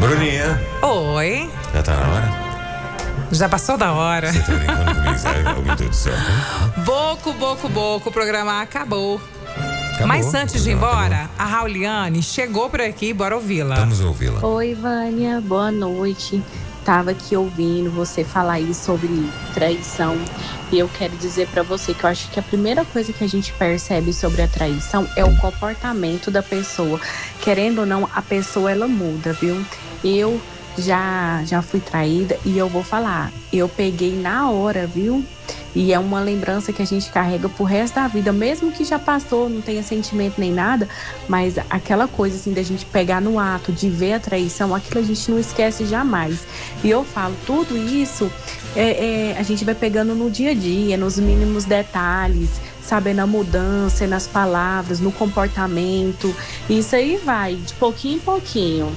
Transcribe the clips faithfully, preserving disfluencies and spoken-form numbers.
Bruninha. Oi. Já tá na hora? Já passou da hora. Você tá brincando comigo, sério? Oh, meu Deus do céu. Boco, boco, boco, o programa acabou. Acabou. Mas antes de ir embora, acabou. a Rauliane chegou por aqui, bora ouvi-la. Vamos ouvi-la. Oi, Vânia, boa noite. Tava aqui ouvindo você falar aí sobre traição e eu quero dizer pra você que eu acho que a primeira coisa que a gente percebe sobre a traição é o comportamento da pessoa. Querendo ou não, a pessoa ela muda, viu? Eu já já fui traída e eu vou falar, eu peguei na hora, viu? E é uma lembrança que a gente carrega pro resto da vida, mesmo que já passou, não tenha sentimento nem nada, mas aquela coisa assim da gente pegar no ato, de ver a traição, aquilo a gente não esquece jamais. E eu falo, tudo isso é, é, a gente vai pegando no dia a dia, nos mínimos detalhes, sabe, na mudança, nas palavras, no comportamento. Isso aí vai, de pouquinho em pouquinho.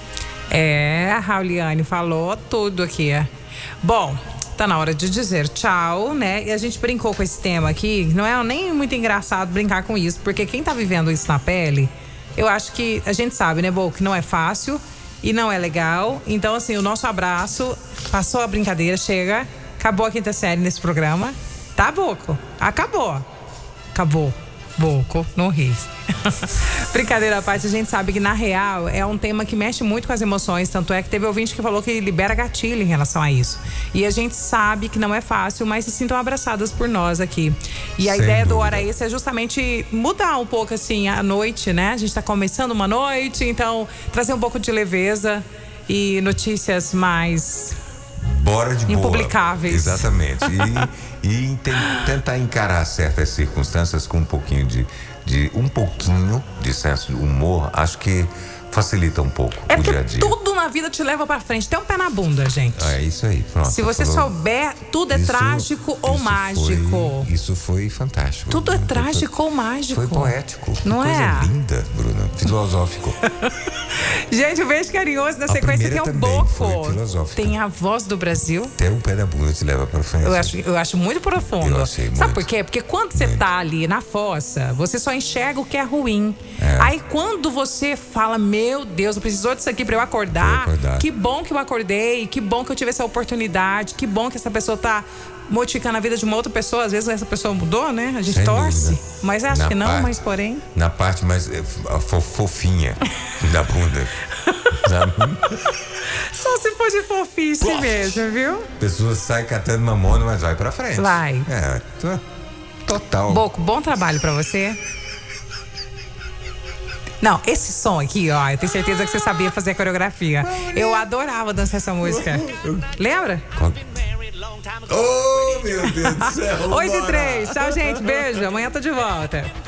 É, a Rauliane falou tudo aqui. Bom, tá na hora de dizer tchau, né? E a gente brincou com esse tema aqui. Não é nem muito engraçado brincar com isso, porque quem tá vivendo isso na pele, eu acho que a gente sabe, né, Bo, que não é fácil e não é legal. Então, assim, o nosso abraço, passou a brincadeira, chega, acabou a quinta série nesse programa. Tá, Boco? Acabou. Acabou. Boco, não ri. Brincadeira à parte, a gente sabe que na real é um tema que mexe muito com as emoções, tanto é que teve ouvinte que falou que libera gatilho em relação a isso. E a gente sabe que não é fácil, mas se sintam abraçadas por nós aqui. E a Sem ideia dúvida. do Hora Extra é justamente mudar um pouco assim a noite, né? A gente tá começando uma noite, então trazer um pouco de leveza e notícias mais Bora de boa. impublicáveis. Exatamente. E, e tem- tentar encarar certas circunstâncias com um pouquinho de, de um pouquinho de senso de humor, acho que facilita um pouco É o dia a porque dia. tudo na vida te leva pra frente. Tem um pé na bunda, gente. É isso aí, pronto. Se você falou. souber, tudo é Isso- trágico ou isso mágico. Foi, isso foi fantástico. Tudo é Foi- trágico ou mágico. Foi poético. Não que coisa é? linda, Bruna. Filosófico. Gente, um beijo carinhoso na A sequência tem primeira o também Boco. foi filosófica. Tem a voz do Brasil. Até o pé da bunda te leva pra frente. Eu acho, eu acho muito profundo. Eu achei Sabe muito. por quê? Porque quando você Muito. tá ali na fossa, você só enxerga o que é ruim. É. Aí quando você fala, meu Deus, eu precisou disso aqui pra eu acordar. Pra eu acordar. Que bom que eu acordei, que bom que eu tive essa oportunidade, que bom que essa pessoa tá modificando a vida de uma outra pessoa. Às vezes essa pessoa mudou, né? A gente Sem torce. dúvida. Mas acho Na que não, parte- mas porém. Na parte mais eh, fo- fofinha da bunda. Sabe? Só se for de fofice Pof. mesmo, viu? A pessoa sai catando mamona, mas vai pra frente. Vai. É, to- total. Boco, bom trabalho pra você. Não, esse som aqui, ó, eu tenho certeza que você sabia fazer a coreografia. Eu adorava dançar essa música. Lembra? Qual- Oh, meu Deus do céu. oito e bora. três. Tchau, gente. Beijo. Amanhã tô de volta.